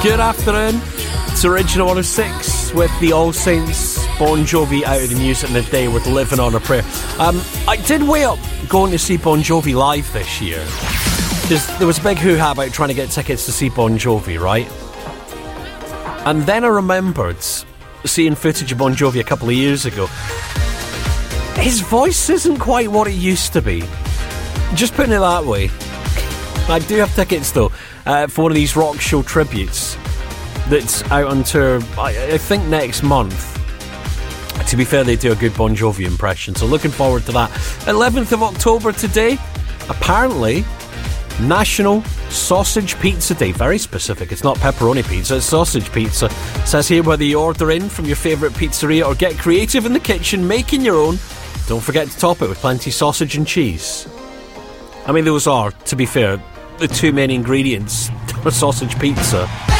Good afternoon. It's Original 106 with the All Saints. Bon Jovi out of the music in the day with Living on a Prayer. I did weigh up going to see Bon Jovi live this year, because there was a big hoo-ha about trying to get tickets to see Bon Jovi, right? And then I remembered seeing footage of Bon Jovi a couple of years ago. His voice isn't quite what it used to be. Just putting it that way. I do have tickets though for one of these rock show tributes that's out on tour, I think next month. To be fair, they do a good Bon Jovi impression, so looking forward to that. 11th of October today, apparently National Sausage Pizza Day. Very specific, it's not pepperoni pizza, it's sausage pizza. It says here, whether you order in from your favourite pizzeria or get creative in the kitchen making your own, don't forget to top it with plenty of sausage and cheese. I mean, those are, to be fair, the two main ingredients for sausage pizza.